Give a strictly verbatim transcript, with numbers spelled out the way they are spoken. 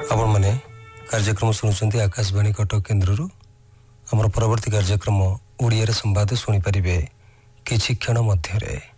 आपण मैंने कार्यक्रम शुणुंट आकाशवाणी कटक केन्द्र आमर परवर्ती कार्यक्रम ओडिया संवाद शुणी पारे किछि क्षण मध्यरे।